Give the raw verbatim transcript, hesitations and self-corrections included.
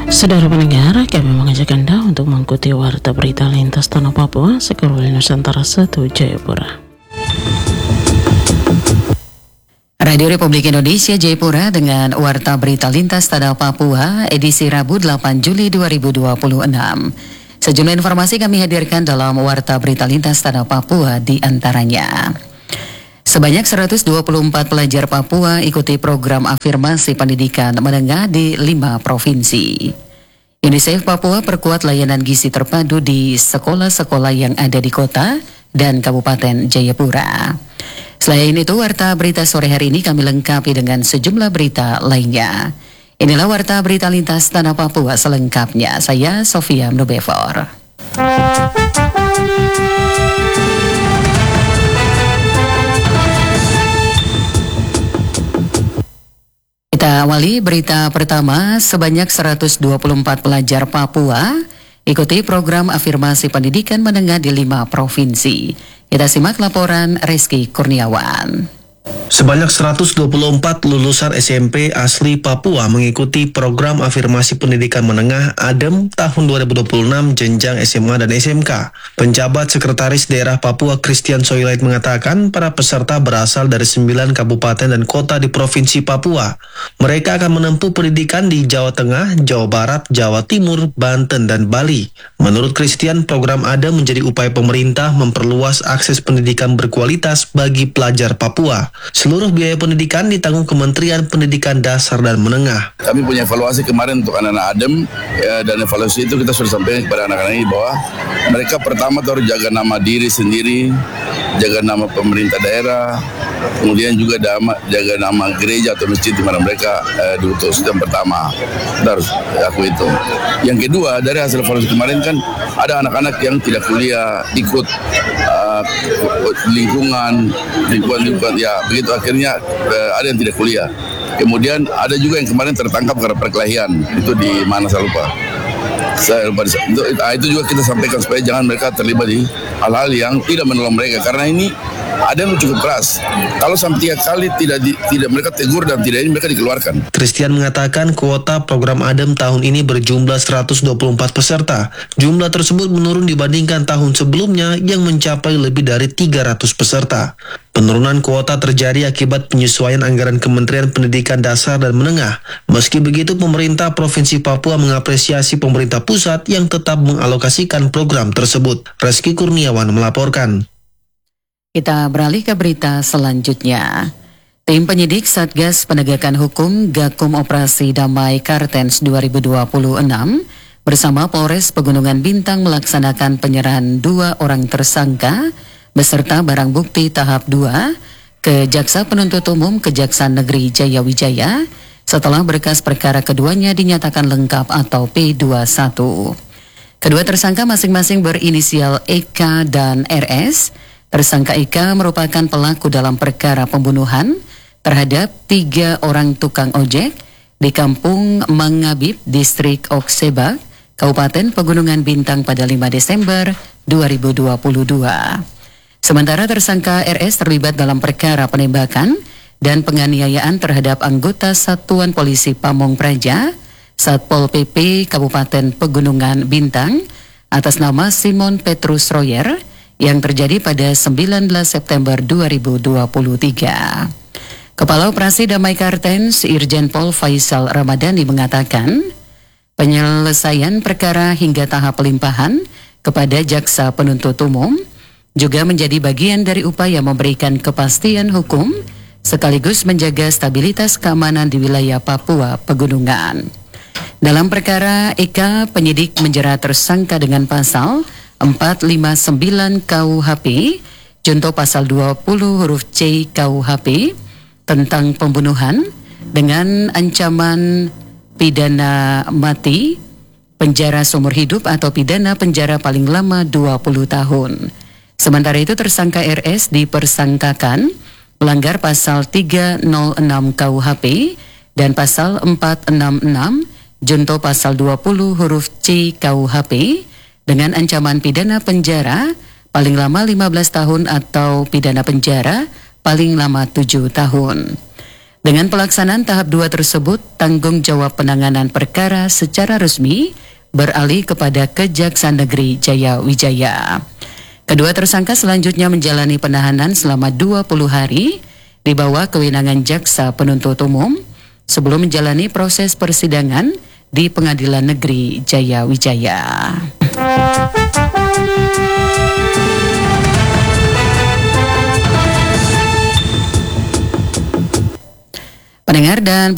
Saudara pendengar, kami mengajak Anda untuk mengikuti Warta Berita Lintas Tanah Papua Sekarang Nusantara satu Jayapura. Radio Republik Indonesia Jayapura dengan Warta Berita Lintas Tanah Papua edisi Rabu delapan Juli dua ribu dua puluh enam. Sejumlah informasi kami hadirkan dalam Warta Berita Lintas Tanah Papua di antaranya. Sebanyak seratus dua puluh empat pelajar Papua ikuti program afirmasi pendidikan menengah di lima provinsi. UNICEF Papua perkuat layanan gizi terpadu di sekolah-sekolah yang ada di kota dan Kabupaten Jayapura. Selain itu, Warta Berita sore hari ini kami lengkapi dengan sejumlah berita lainnya. Inilah Warta Berita Lintas Tanah Papua selengkapnya. Saya Sofia Mnubefor. Kita awali berita pertama, sebanyak seratus dua puluh empat pelajar Papua ikuti program afirmasi pendidikan menengah di lima provinsi. Kita simak laporan Reski Kurniawan. Sebanyak seratus dua puluh empat lulusan S M P asli Papua mengikuti program afirmasi pendidikan menengah A D E M tahun dua ribu dua puluh enam jenjang S M A dan S M K. Penjabat Sekretaris Daerah Papua Christian Soilait mengatakan para peserta berasal dari sembilan kabupaten dan kota di Provinsi Papua. Mereka akan menempuh pendidikan di Jawa Tengah, Jawa Barat, Jawa Timur, Banten, dan Bali. Menurut Christian, program A D E M menjadi upaya pemerintah memperluas akses pendidikan berkualitas bagi pelajar Papua. Seluruh biaya pendidikan ditanggung Kementerian Pendidikan Dasar dan Menengah. Kami punya evaluasi kemarin untuk anak-anak A D E M ya, dan evaluasi itu kita sudah sampaikan kepada anak-anak ini bahwa mereka pertama harus jaga nama diri sendiri, jaga nama pemerintah daerah, kemudian juga nama, jaga nama gereja atau masjid di mana mereka eh, diutus. Itu yang pertama, kita harus aku itu. Yang kedua, dari hasil evaluasi kemarin kan ada anak-anak yang tidak kuliah, ikut uh, lingkungan, lingkungan-lingkungan, ya begitu akhirnya uh, ada yang tidak kuliah. Kemudian ada juga yang kemarin tertangkap karena perkelahian, itu di mana saya lupa. Saya lupa itu, itu juga kita sampaikan supaya jangan mereka terlibat di hal-hal yang tidak menolong mereka, karena ini ada yang cukup keras. Kalau sampai tiga kali tidak di, tidak mereka tegur dan tidak ini mereka dikeluarkan. Christian mengatakan kuota program A D E M tahun ini berjumlah seratus dua puluh empat peserta. Jumlah tersebut menurun dibandingkan tahun sebelumnya yang mencapai lebih dari tiga ratus peserta. Penurunan kuota terjadi akibat penyesuaian anggaran Kementerian Pendidikan Dasar dan Menengah. Meski begitu, pemerintah Provinsi Papua mengapresiasi pemerintah pusat yang tetap mengalokasikan program tersebut. Reski Kurniawan melaporkan. Kita beralih ke berita selanjutnya. Tim penyidik Satgas Penegakan Hukum Gakum Operasi Damai Kartens dua ribu dua puluh enam bersama Polres Pegunungan Bintang melaksanakan penyerahan dua orang tersangka beserta barang bukti tahap dua ke Jaksa Penuntut Umum Kejaksaan Negeri Jayawijaya setelah berkas perkara keduanya dinyatakan lengkap atau P dua puluh satu. Kedua tersangka masing-masing berinisial E K dan R S. Tersangka Ika merupakan pelaku dalam perkara pembunuhan terhadap tiga orang tukang ojek di Kampung Mangabib, Distrik Oksebak, Kabupaten Pegunungan Bintang pada lima Desember dua ribu dua puluh dua. Sementara tersangka R S terlibat dalam perkara penembakan dan penganiayaan terhadap anggota Satuan Polisi Pamong Praja, Satpol P P Kabupaten Pegunungan Bintang atas nama Simon Petrus Royer yang terjadi pada sembilan belas September dua ribu dua puluh tiga. Kepala Operasi Damai Kartens Irjen Pol Faisal Ramadhani mengatakan, penyelesaian perkara hingga tahap pelimpahan kepada Jaksa Penuntut Umum juga menjadi bagian dari upaya memberikan kepastian hukum sekaligus menjaga stabilitas keamanan di wilayah Papua Pegunungan. Dalam perkara Eka, penyidik menjerat tersangka dengan pasal empat lima sembilan K U H P, junto pasal dua puluh huruf C K U H P tentang pembunuhan dengan ancaman pidana mati, penjara seumur hidup atau pidana penjara paling lama dua puluh tahun. Sementara itu tersangka R S dipersangkakan melanggar pasal tiga nol enam K U H P dan pasal empat enam enam junto pasal dua puluh huruf C K U H P dengan ancaman pidana penjara paling lama lima belas tahun atau pidana penjara paling lama tujuh tahun. Dengan pelaksanaan tahap dua tersebut, tanggung jawab penanganan perkara secara resmi beralih kepada Kejaksaan Negeri Jaya Wijaya. Kedua tersangka selanjutnya menjalani penahanan selama dua puluh hari di bawah kewenangan Jaksa Penuntut Umum sebelum menjalani proses persidangan di Pengadilan Negeri Jaya Wijaya. Pendengar dan